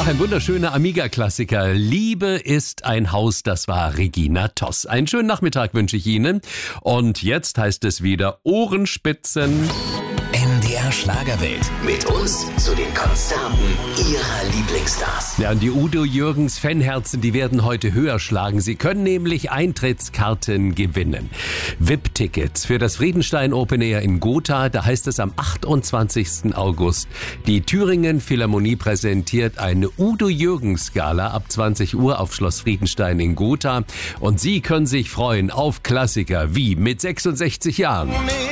ein wunderschöner Amiga-Klassiker. Liebe ist ein Haus, das war Regina Toss. Einen schönen Nachmittag wünsche ich Ihnen. Und jetzt heißt es wieder Ohrenspitzen. NDR Schlagerwelt. Mit uns zu den Konzerten Ihrer Lieblingsstars. Ja, und die Udo Jürgens Fanherzen, die werden heute höher schlagen. Sie können nämlich Eintrittskarten gewinnen. VIP-Tickets für das Friedenstein Open Air in Gotha. Da heißt es am 28. August. Die Thüringen Philharmonie präsentiert eine Udo Jürgens Gala ab 20 Uhr auf Schloss Friedenstein in Gotha. Und Sie können sich freuen auf Klassiker wie Mit 66 Jahren.